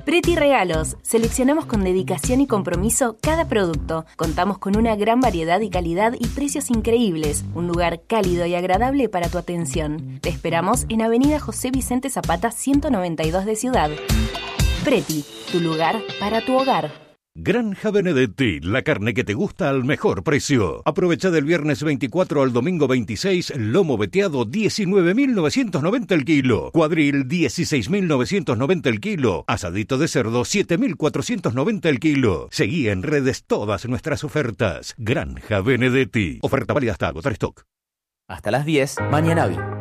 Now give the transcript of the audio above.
Preti Regalos. Seleccionamos con dedicación y compromiso cada producto. Contamos con una gran variedad y calidad y precios increíbles. Un lugar cálido y agradable para tu atención. Te esperamos en Avenida José Vicente Zapata 192 de Ciudad. Preti, tu lugar para tu hogar. Granja Benedetti, la carne que te gusta al mejor precio. Aprovecha del viernes 24 al domingo 26, lomo veteado 19.990 el kilo, cuadril 16.990 el kilo, asadito de cerdo 7.490 el kilo. Seguí en redes todas nuestras ofertas. Granja Benedetti. Oferta válida hasta agotar stock. Hasta las 10, Mañanavi.